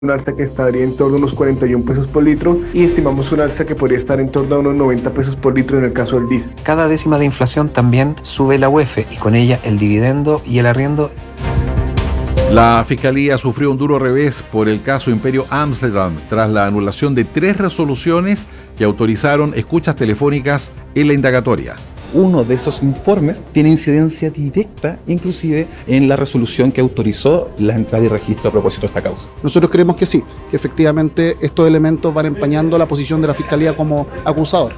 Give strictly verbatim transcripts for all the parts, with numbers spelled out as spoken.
un alza que estaría en torno a unos cuarenta y un pesos por litro y estimamos un alza que podría estar en torno a unos noventa pesos por litro en el caso del diésel. Cada décima de inflación también sube la U E F y con ella el dividendo y el arriendo. La Fiscalía sufrió un duro revés por el caso Imperio Amsterdam tras la anulación de tres resoluciones que autorizaron escuchas telefónicas en la indagatoria. Uno de esos informes tiene incidencia directa, inclusive, en la resolución que autorizó la entrada y registro a propósito de esta causa. Nosotros creemos que sí, que efectivamente estos elementos van empañando la posición de la Fiscalía como acusador.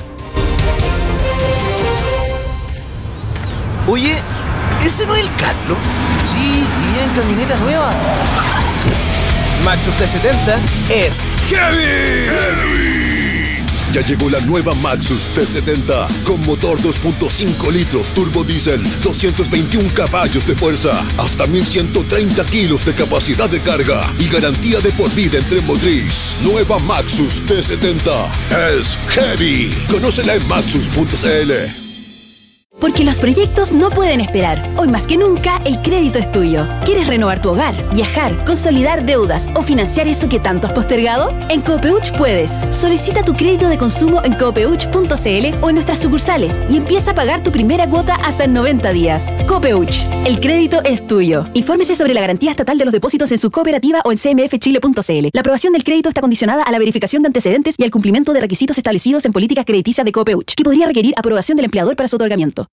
Oye, ¿ese no es el Carlos? Sí, y en camioneta nueva. Maxus T setenta es heavy. ¡Heavy! Ya llegó la nueva Maxus T setenta con motor dos punto cinco litros turbo diésel, doscientos veintiún caballos de fuerza, hasta mil ciento treinta kilos de capacidad de carga y garantía de por vida en tren motriz. Nueva Maxus T setenta es heavy. Conócela en maxus punto c l. Porque los proyectos no pueden esperar. Hoy más que nunca, el crédito es tuyo. ¿Quieres renovar tu hogar, viajar, consolidar deudas o financiar eso que tanto has postergado? En Copeuch puedes. Solicita tu crédito de consumo en copeuch punto c l o en nuestras sucursales y empieza a pagar tu primera cuota hasta en noventa días. Copeuch, el crédito es tuyo. Infórmese sobre la garantía estatal de los depósitos en su cooperativa o en c m f chile punto c l. La aprobación del crédito está condicionada a la verificación de antecedentes y al cumplimiento de requisitos establecidos en políticas crediticias de Copeuch, que podría requerir aprobación del empleador para su otorgamiento.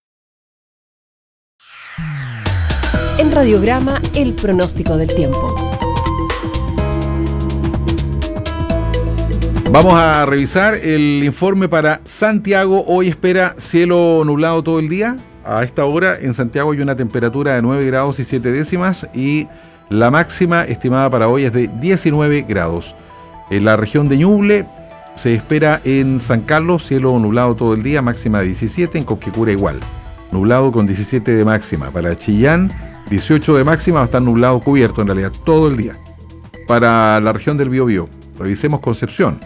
En Radiograma, el pronóstico del tiempo. Vamos a revisar el informe para Santiago. Hoy espera cielo nublado todo el día. A esta hora en Santiago hay una temperatura de nueve grados y siete décimas y la máxima estimada para hoy es de diecinueve grados. En la región de Ñuble se espera en San Carlos cielo nublado todo el día, máxima de diecisiete, en Cosquecura igual. Nublado con diecisiete de máxima. Para Chillán, dieciocho de máxima, va a estar nublado cubierto en realidad todo el día. Para la región del Biobío, revisemos Concepción.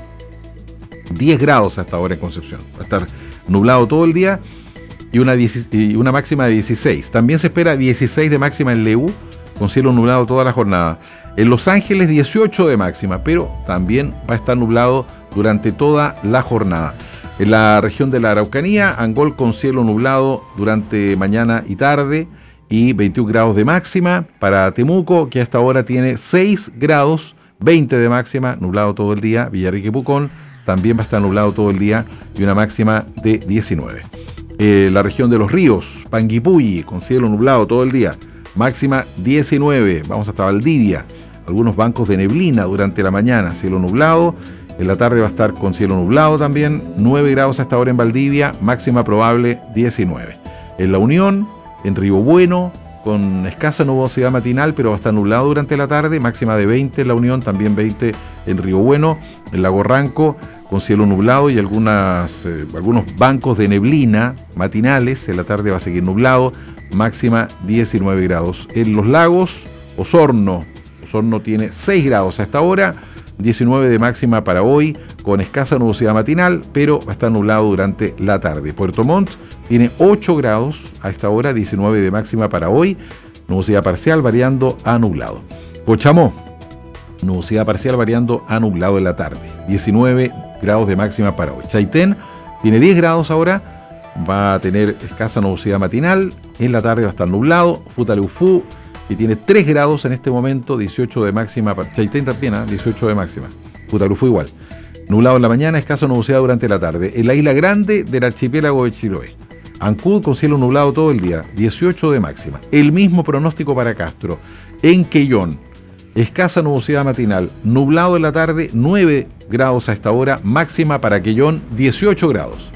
diez grados hasta ahora en Concepción. Va a estar nublado todo el día y una, y una máxima de dieciséis. También se espera dieciséis de máxima en Leú, con cielo nublado toda la jornada. En Los Ángeles, dieciocho de máxima, pero también va a estar nublado durante toda la jornada. En la región de la Araucanía, Angol con cielo nublado durante mañana y tarde y veintiún grados de máxima. Para Temuco, que hasta ahora tiene seis grados, veinte de máxima, nublado todo el día. Villarrica y Pucón también va a estar nublado todo el día y una máxima de diecinueve. Eh, la región de los ríos, Panguipulli con cielo nublado todo el día, máxima diecinueve. Vamos hasta Valdivia, algunos bancos de neblina durante la mañana, cielo nublado. En la tarde va a estar con cielo nublado también, nueve grados hasta ahora en Valdivia, máxima probable diecinueve. En La Unión, en Río Bueno, con escasa nubosidad matinal, pero va a estar nublado durante la tarde, máxima de veinte en La Unión, también veinte en Río Bueno. En Lago Ranco, con cielo nublado y algunas, eh, algunos bancos de neblina matinales, en la tarde va a seguir nublado, máxima diecinueve grados. En Los Lagos, Osorno, Osorno tiene seis grados hasta ahora, diecinueve de máxima para hoy, con escasa nubosidad matinal, pero va a estar nublado durante la tarde. Puerto Montt tiene ocho grados a esta hora, diecinueve de máxima para hoy, nubosidad parcial variando a nublado. Cochamó, nubosidad parcial variando a nublado en la tarde, diecinueve grados de máxima para hoy. Chaitén tiene diez grados ahora, va a tener escasa nubosidad matinal, en la tarde va a estar nublado. Futaleufú, que tiene tres grados en este momento, dieciocho de máxima. Chaitén también, ¿eh? dieciocho de máxima. Futaleufú igual. Nublado en la mañana, escasa nubosidad durante la tarde. En la isla grande del archipiélago de Chiloé, Ancud con cielo nublado todo el día, dieciocho de máxima. El mismo pronóstico para Castro. En Quellón, escasa nubosidad matinal, nublado en la tarde, nueve grados a esta hora, máxima para Quellón, dieciocho grados.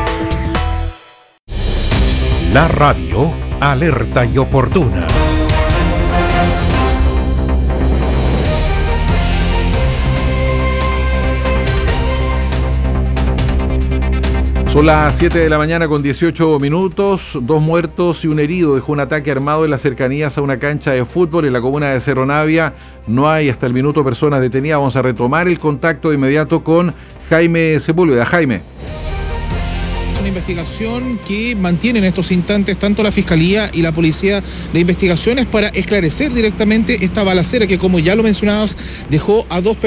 La radio alerta y oportuna. Son las siete de la mañana con dieciocho minutos, dos muertos y un herido dejó un ataque armado en las cercanías a una cancha de fútbol en la comuna de Cerro Navia. No hay hasta el minuto personas detenidas. Vamos a retomar el contacto de inmediato con Jaime Sepúlveda. Jaime. una investigación que mantiene en estos instantes tanto la Fiscalía y la Policía de Investigaciones para esclarecer directamente esta balacera que, como ya lo mencionabas, dejó a dos personas